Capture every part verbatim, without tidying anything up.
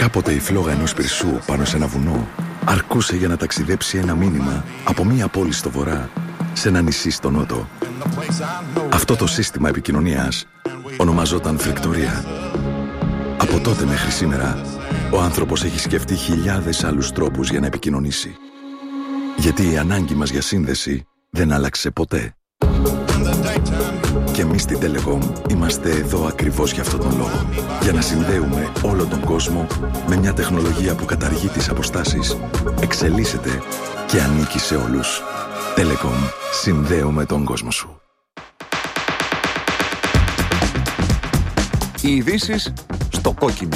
Κάποτε η φλόγα ενός πυρσού πάνω σε ένα βουνό αρκούσε για να ταξιδέψει ένα μήνυμα από μία πόλη στο βορρά σε ένα νησί στο νότο. Αυτό το σύστημα επικοινωνίας ονομαζόταν φρικτορία. Από τότε μέχρι σήμερα, ο άνθρωπος έχει σκεφτεί χιλιάδες άλλους τρόπους για να επικοινωνήσει. Γιατί η ανάγκη μας για σύνδεση δεν άλλαξε ποτέ. Και εμείς στην Telecom είμαστε εδώ ακριβώς για αυτόν τον λόγο. Για να συνδέουμε όλο τον κόσμο με μια τεχνολογία που καταργεί τις αποστάσεις, εξελίσσεται και ανήκει σε όλους. Telecom. Συνδέουμε τον κόσμο σου. Οι ειδήσεις στο κόκκινο.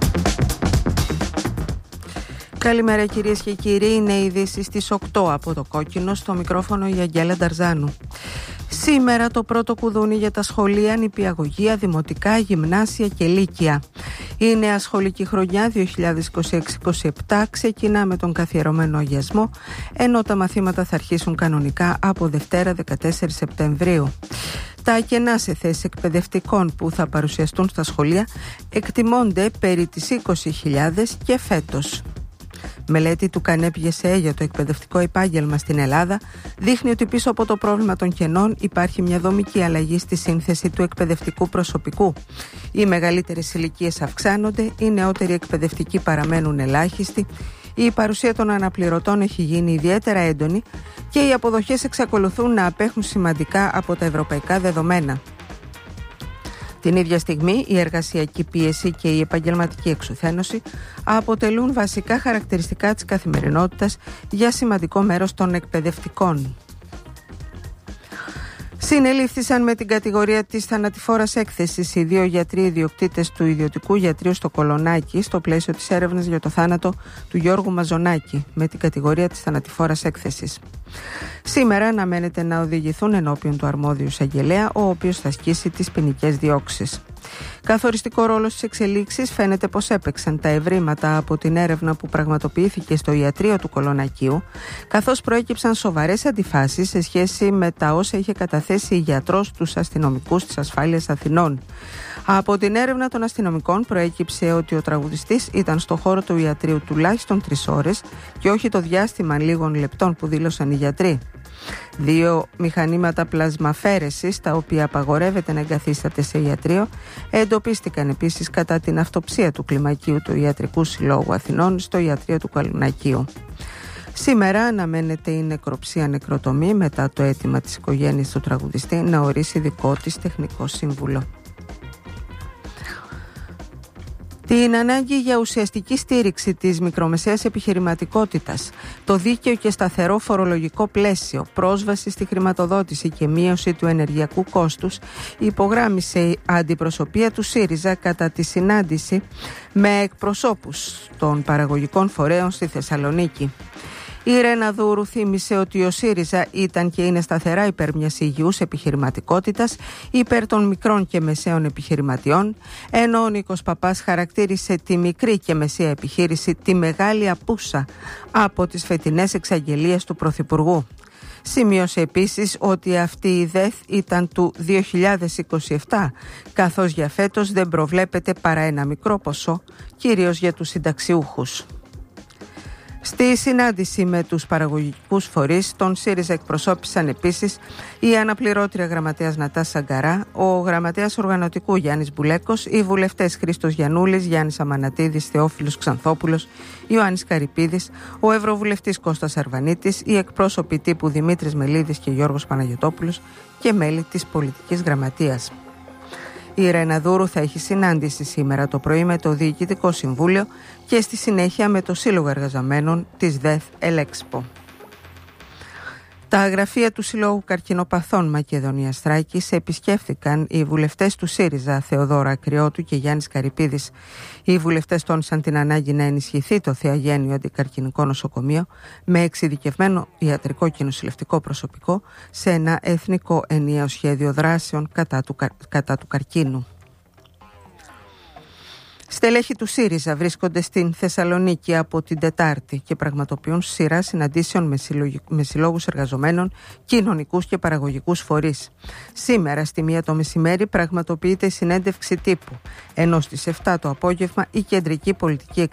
Καλημέρα κυρίες και κύριοι, είναι οι ειδήσεις στις οκτώ από το κόκκινο, στο μικρόφωνο η Αγγέλα Νταρζάνου. Σήμερα το πρώτο κουδούνι για τα σχολεία, νηπιαγωγεία, δημοτικά, γυμνάσια και λύκεια. Η νέα σχολική χρονιά δύο χιλιάδες είκοσι έξι είκοσι επτά ξεκινά με τον καθιερωμένο αγιασμό, ενώ τα μαθήματα θα αρχίσουν κανονικά από Δευτέρα δεκατέσσερις Σεπτεμβρίου. Τα κενά σε θέσεις εκπαιδευτικών που θα παρουσιαστούν στα σχολεία εκτιμώνται περί τις είκοσι χιλιάδες και φέτος. Μελέτη του ΚΑΝΕΠ-ΓΕΣΕ για το εκπαιδευτικό επάγγελμα στην Ελλάδα δείχνει ότι πίσω από το πρόβλημα των κενών υπάρχει μια δομική αλλαγή στη σύνθεση του εκπαιδευτικού προσωπικού. Οι μεγαλύτερες ηλικίες αυξάνονται, οι νεότεροι εκπαιδευτικοί παραμένουν ελάχιστοι, η παρουσία των αναπληρωτών έχει γίνει ιδιαίτερα έντονη και οι αποδοχές εξακολουθούν να απέχουν σημαντικά από τα ευρωπαϊκά δεδομένα. Την ίδια στιγμή, η εργασιακή πίεση και η επαγγελματική εξουθένωση αποτελούν βασικά χαρακτηριστικά της καθημερινότητας για σημαντικό μέρος των εκπαιδευτικών. Συνελήφθησαν με την κατηγορία της θανατηφόρας έκθεσης οι δύο γιατροί ιδιοκτήτες του ιδιωτικού γιατρίου στο Κολονάκι στο πλαίσιο της έρευνας για το θάνατο του Γιώργου Μαζονάκη με την κατηγορία της θανατηφόρας έκθεσης. Σήμερα αναμένεται να οδηγηθούν ενώπιον του αρμόδιου εισαγγελέα, ο οποίος θα ασκήσει τις ποινικές διώξεις. Καθοριστικό ρόλο στις εξελίξεις φαίνεται πως έπαιξαν τα ευρήματα από την έρευνα που πραγματοποιήθηκε στο ιατρείο του Κολονακίου, καθώς προέκυψαν σοβαρές αντιφάσεις σε σχέση με τα όσα είχε καταθέσει η γιατρός στους αστυνομικούς της Ασφάλειας Αθηνών. Από την έρευνα των αστυνομικών προέκυψε ότι ο τραγουδιστής ήταν στο χώρο του ιατρείου τουλάχιστον τρεις ώρες και όχι το διάστημα λίγων λεπτών που δήλωσαν οι γιατροί. Δύο μηχανήματα πλασμαφέρεσης, τα οποία απαγορεύεται να εγκαθίσταται σε ιατρείο, εντοπίστηκαν επίσης κατά την αυτοψία του κλιμακίου του Ιατρικού Συλλόγου Αθηνών στο ιατρείο του Κολονακίου. Σήμερα αναμένεται η νεκροψία νεκροτομή μετά το αίτημα της οικογένειας του τραγουδιστή να ορίσει δικό της τεχνικό σύμβουλο. Την ανάγκη για ουσιαστική στήριξη της μικρομεσαίας επιχειρηματικότητας, το δίκαιο και σταθερό φορολογικό πλαίσιο, πρόσβαση στη χρηματοδότηση και μείωση του ενεργειακού κόστους υπογράμμισε η αντιπροσωπεία του ΣΥΡΙΖΑ κατά τη συνάντηση με εκπροσώπους των παραγωγικών φορέων στη Θεσσαλονίκη. Η Ρένα Δούρου θύμισε ότι ο ΣΥΡΙΖΑ ήταν και είναι σταθερά υπέρ μιας υγιούς επιχειρηματικότητας, υπέρ των μικρών και μεσαίων επιχειρηματιών, ενώ ο Νίκος Παπάς χαρακτήρισε τη μικρή και μεσαία επιχείρηση τη μεγάλη απούσα από τις φετινές εξαγγελίες του Πρωθυπουργού. Σημείωσε επίσης ότι αυτή η ΔΕΘ ήταν του δύο χιλιάδες είκοσι επτά, καθώς για φέτος δεν προβλέπεται παρά ένα μικρό ποσό, κυρίως για τους συνταξιούχους. Στη συνάντηση με τους παραγωγικούς φορείς, τον ΣΥΡΙΖΑ εκπροσώπησαν επίσης η αναπληρώτρια γραμματέας Νατάσα Γκαρά, ο γραμματέας οργανωτικού Γιάννης Μπουλέκος, οι βουλευτές Χρήστος Γιαννούλης, Γιάννης Αμανατίδης, Θεόφιλος Ξανθόπουλος, Ιωάννης Καρυπίδης, ο ευρωβουλευτής Κώστας Αρβανίτης, οι εκπρόσωποι τύπου Δημήτρης Μελίδης και Γιώργος Παναγιωτόπουλος και μέλη της πολιτικής γραμματείας. Η Ρένα Δούρου θα έχει συνάντηση σήμερα το πρωί με το Διοικητικό Συμβούλιο και στη συνέχεια με το Σύλλογο Εργαζομένων της ΔΕΘ Ελέξπο. Τα γραφεία του Συλλόγου Καρκινοπαθών Μακεδονίας Θράκης επισκέφθηκαν οι βουλευτές του ΣΥΡΙΖΑ Θεοδόρα Ακριώτου και Γιάννης Καρυπίδης. Οι βουλευτές τόνισαν την ανάγκη να ενισχυθεί το Θεαγένειο Αντικαρκινικό Νοσοκομείο με εξειδικευμένο ιατρικό και νοσηλευτικό προσωπικό σε ένα εθνικό ενιαίο σχέδιο δράσεων κατά του, κατά του καρκίνου. Στελέχοι του ΣΥΡΙΖΑ βρίσκονται στην Θεσσαλονίκη από την Τετάρτη και πραγματοποιούν σειρά συναντήσεων με, με συλλόγους εργαζομένων, κοινωνικούς και παραγωγικούς φορείς. Σήμερα στη μία το μεσημέρι πραγματοποιείται η συνέντευξη τύπου, ενώ στις επτά το απόγευμα η κεντρική πολιτική